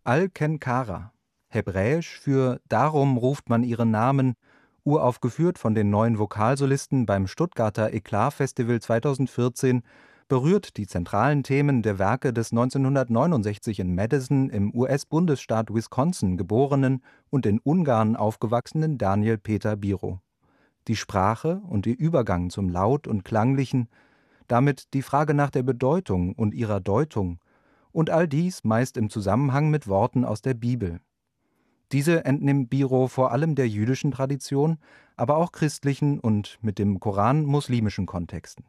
Al-Kenkara, hebräisch für Darum ruft man ihren Namen, uraufgeführt von den Neuen Vokalsolisten beim Stuttgarter Eklat-Festival 2014, berührt die zentralen Themen der Werke des 1969 in Madison im US-Bundesstaat Wisconsin geborenen und in Ungarn aufgewachsenen Daniel Peter Biro. Die Sprache und der Übergang zum Laut und Klanglichen, damit die Frage nach der Bedeutung und ihrer Deutung, und all dies meist im Zusammenhang mit Worten aus der Bibel. Diese entnimmt Biro vor allem der jüdischen Tradition, aber auch christlichen und mit dem Koran muslimischen Kontexten.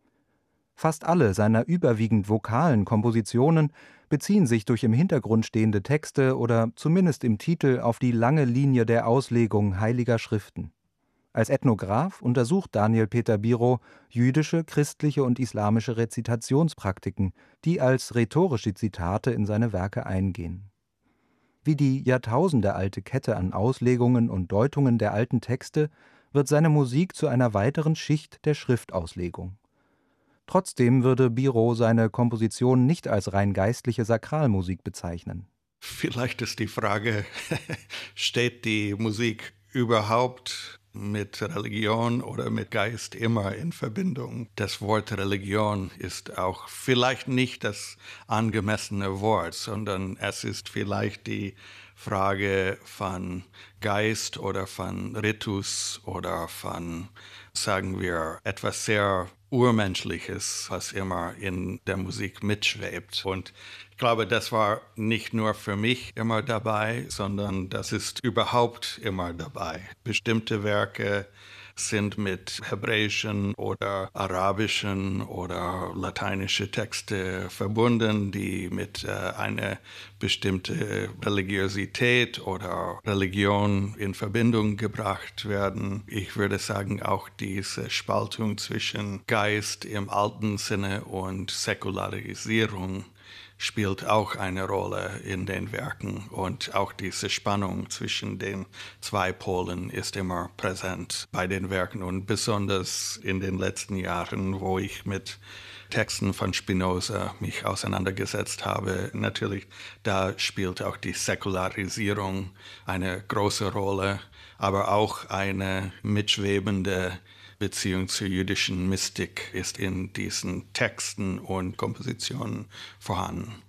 Fast alle seiner überwiegend vokalen Kompositionen beziehen sich durch im Hintergrund stehende Texte oder zumindest im Titel auf die lange Linie der Auslegung heiliger Schriften. Als Ethnograph untersucht Daniel Peter Biro jüdische, christliche und islamische Rezitationspraktiken, die als rhetorische Zitate in seine Werke eingehen. Wie die jahrtausendealte Kette an Auslegungen und Deutungen der alten Texte wird seine Musik zu einer weiteren Schicht der Schriftauslegung. Trotzdem würde Biro seine Komposition nicht als rein geistliche Sakralmusik bezeichnen. Vielleicht ist die Frage, steht die Musik überhaupt mit Religion oder mit Geist immer in Verbindung? Das Wort Religion ist auch vielleicht nicht das angemessene Wort, sondern es ist vielleicht die Frage von Geist oder von Ritus oder von, sagen wir, etwas sehr Urmenschliches, was immer in der Musik mitschwebt. Und ich glaube, das war nicht nur für mich immer dabei, sondern das ist überhaupt immer dabei. Bestimmte Werke sind mit hebräischen oder arabischen oder lateinischen Texte verbunden, die mit einer bestimmten Religiosität oder Religion in Verbindung gebracht werden. Ich würde sagen, auch diese Spaltung zwischen Geist im alten Sinne und Säkularisierung spielt auch eine Rolle in den Werken, und auch diese Spannung zwischen den zwei Polen ist immer präsent bei den Werken, und besonders in den letzten Jahren, wo ich mit Texten von Spinoza mich auseinandergesetzt habe. Natürlich, da spielt auch die Säkularisierung eine große Rolle, aber auch eine mitschwebende Beziehung zur jüdischen Mystik ist in diesen Texten und Kompositionen vorhanden.